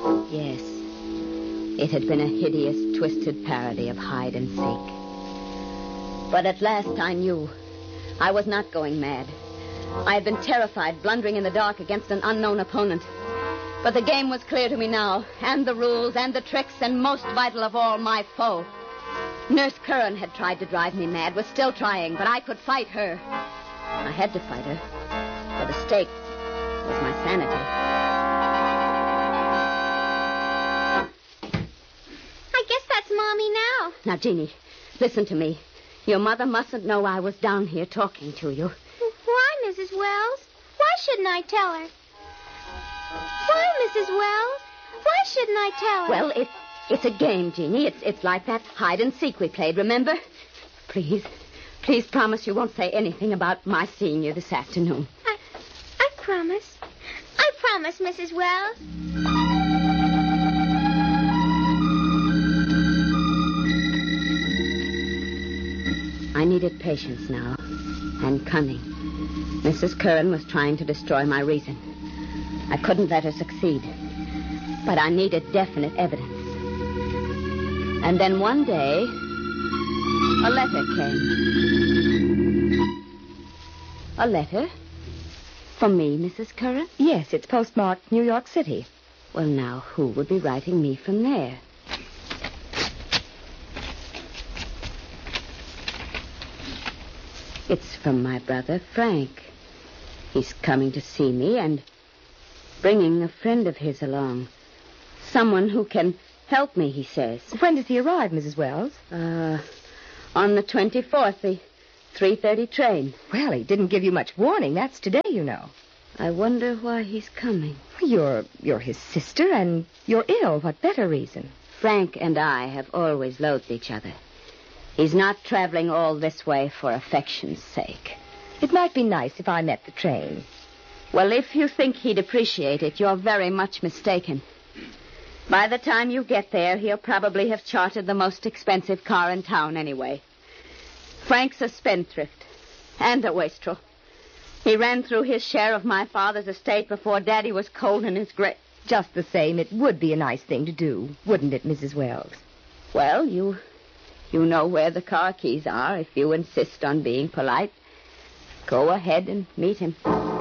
Yes. It had been a hideous, twisted parody of hide and seek. But at last I knew. I was not going mad. I had been terrified, blundering in the dark against an unknown opponent. But the game was clear to me now, and the rules, and the tricks, and most vital of all, my foe. Nurse Curran had tried to drive me mad, was still trying, but I could fight her. I had to fight her, for the stake was my sanity. I guess that's Mommy now. Now, Jeannie, listen to me. Your mother mustn't know I was down here talking to you. Why, Mrs. Wells? Why shouldn't I tell her? Why, Mrs. Wells? Why shouldn't I tell her? Well, it's a game, Jeannie. It's like that hide and seek we played, remember? Please promise you won't say anything about my seeing you this afternoon. I promise. I promise, Mrs. Wells. I needed patience now, and cunning. Mrs. Curran was trying to destroy my reason. I couldn't let her succeed. But I needed definite evidence. And then one day, a letter came. A letter? From me, Mrs. Curran? Yes, it's postmarked New York City. Well, now, who would be writing me from there? It's from my brother, Frank. He's coming to see me and bringing a friend of his along. Someone who can help me, he says. When does he arrive, Mrs. Wells? On the 24th, the 3:30 train. Well, he didn't give you much warning. That's today, you know. I wonder why he's coming. You're his sister, and you're ill. What better reason? Frank and I have always loathed each other. He's not traveling all this way for affection's sake. It might be nice if I met the train. Well, if you think he'd appreciate it, you're very much mistaken. By the time you get there, he'll probably have chartered the most expensive car in town anyway. Frank's a spendthrift and a wastrel. He ran through his share of my father's estate before Daddy was cold in his grave. Just the same, it would be a nice thing to do, wouldn't it, Mrs. Wells? Well, you know where the car keys are if you insist on being polite. Go ahead and meet him.